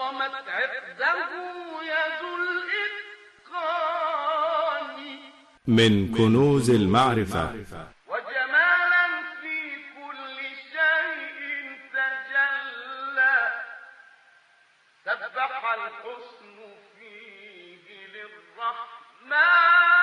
قامت عقده يد الإتقان من كنوز المعرفة وجمالا في كل شيء تجلى سبح الحسن فيه للرحمن.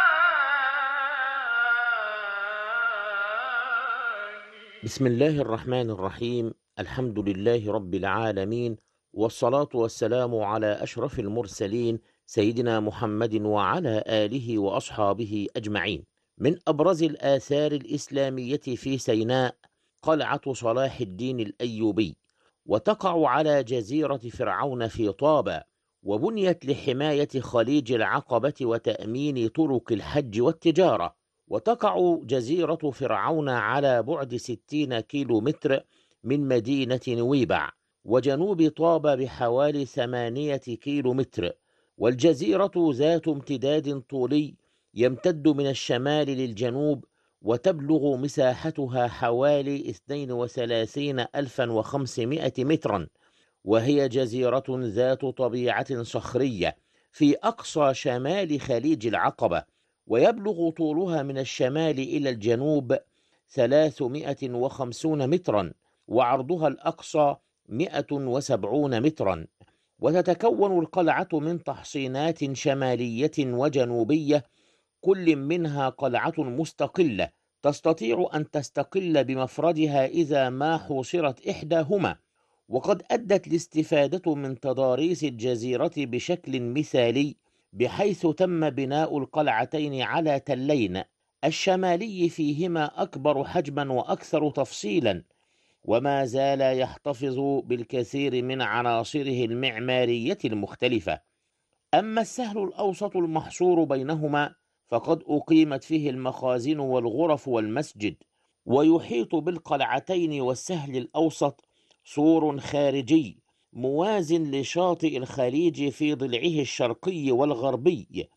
بسم الله الرحمن الرحيم. الحمد لله رب العالمين، والصلاة والسلام على أشرف المرسلين سيدنا محمد وعلى آله وأصحابه أجمعين. من أبرز الآثار الإسلامية في سيناء قلعة صلاح الدين الأيوبي، وتقع على جزيرة فرعون في طابة، وبنيت لحماية خليج العقبة وتأمين طرق الحج والتجارة. وتقع جزيرة فرعون على بعد 60 كيلومتر من مدينة نويبع، وجنوب طابة بحوالي 8 كيلومتر. والجزيرة ذات امتداد طولي يمتد من الشمال للجنوب، وتبلغ مساحتها حوالي 32,500 مترا، وهي جزيرة ذات طبيعة صخرية في أقصى شمال خليج العقبة، ويبلغ طولها من الشمال إلى الجنوب 350 مترا، وعرضها الأقصى 170 مترا. وتتكون القلعة من تحصينات شمالية وجنوبية، كل منها قلعة مستقلة تستطيع أن تستقل بمفردها إذا ما حوصرت إحداهما. وقد أدت الاستفادة من تضاريس الجزيرة بشكل مثالي، بحيث تم بناء القلعتين على تلين، الشمالي فيهما أكبر حجما وأكثر تفصيلا، وما زال يحتفظ بالكثير من عناصره المعمارية المختلفة. أما السهل الأوسط المحصور بينهما فقد أقيمت فيه المخازن والغرف والمسجد. ويحيط بالقلعتين والسهل الأوسط سور خارجي موازن لشاطئ الخليج في ضلعه الشرقي والغربي،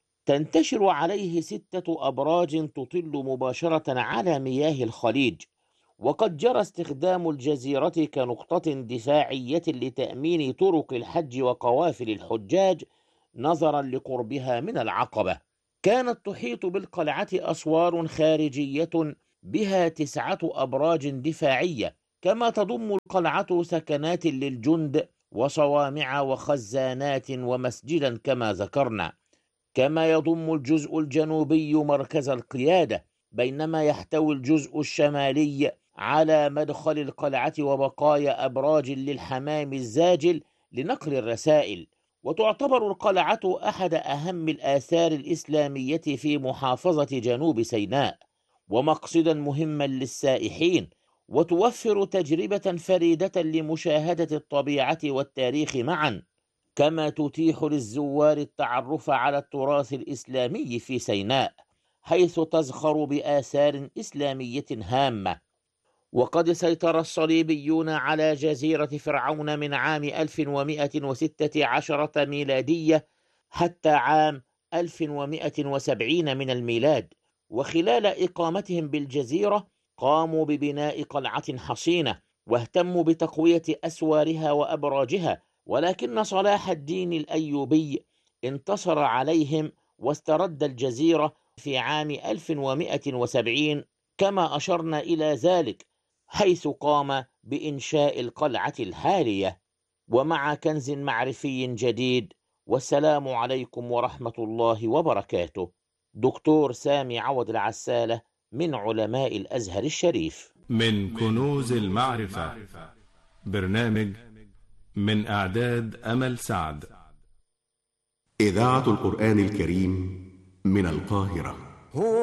تنتشر عليه 6 أبراج تطل مباشرة على مياه الخليج. وقد جرى استخدام الجزيرة كنقطة دفاعية لتأمين طرق الحج وقوافل الحجاج نظرا لقربها من العقبة. كانت تحيط بالقلعة أسوار خارجية بها 9 أبراج دفاعية، كما تضم القلعة سكنات للجند وصوامع وخزانات ومسجدا كما ذكرنا. كما يضم الجزء الجنوبي مركز القيادة، بينما يحتوي الجزء الشمالي على مدخل القلعة وبقايا أبراج للحمام الزاجل لنقل الرسائل. وتعتبر القلعة أحد أهم الآثار الإسلامية في محافظة جنوب سيناء، ومقصدا مهما للسائحين، وتوفر تجربة فريدة لمشاهدة الطبيعة والتاريخ معا، كما تتيح للزوار التعرف على التراث الإسلامي في سيناء، حيث تزخر بآثار إسلامية هامة. وقد سيطر الصليبيون على جزيرة فرعون من عام 1116 ميلادية حتى عام 1170 من الميلاد. وخلال إقامتهم بالجزيرة قاموا ببناء قلعة حصينة، واهتموا بتقوية أسوارها وأبراجها. ولكن صلاح الدين الأيوبي انتصر عليهم واسترد الجزيرة في عام 1170 كما أشرنا إلى ذلك، حيث قام بإنشاء القلعة الحالية. ومع كنز معرفي جديد، والسلام عليكم ورحمة الله وبركاته. دكتور سامي عوض العسالة من علماء الأزهر الشريف. من كنوز المعرفة، برنامج من إعداد أمل سعد. إذاعة القرآن الكريم من القاهرة.